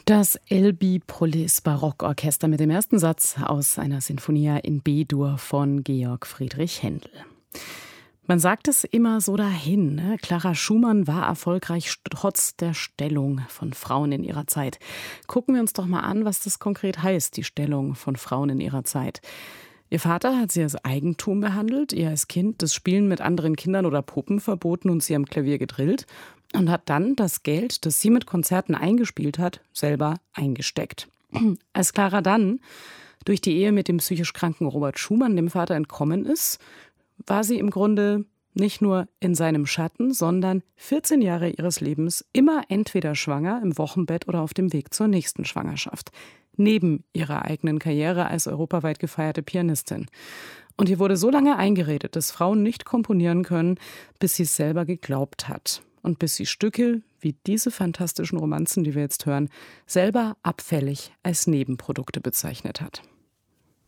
Das Elbphilharmonische Barockorchester mit dem ersten Satz aus einer Sinfonia in B-Dur von Georg Friedrich Händel. Man sagt es immer so dahin, ne? Clara Schumann war erfolgreich trotz der Stellung von Frauen in ihrer Zeit. Gucken wir uns doch mal an, was das konkret heißt, die Stellung von Frauen in ihrer Zeit. Ihr Vater hat sie als Eigentum behandelt, ihr als Kind das Spielen mit anderen Kindern oder Puppen verboten und sie am Klavier gedrillt und hat dann das Geld, das sie mit Konzerten eingespielt hat, selber eingesteckt. Als Clara dann durch die Ehe mit dem psychisch kranken Robert Schumann dem Vater entkommen ist, war sie im Grunde nicht nur in seinem Schatten, sondern 14 Jahre ihres Lebens immer entweder schwanger, im Wochenbett oder auf dem Weg zur nächsten Schwangerschaft. Neben ihrer eigenen Karriere als europaweit gefeierte Pianistin. Und ihr wurde so lange eingeredet, dass Frauen nicht komponieren können, bis sie es selber geglaubt hat. Und bis sie Stücke wie diese fantastischen Romanzen, die wir jetzt hören, selber abfällig als Nebenprodukte bezeichnet hat.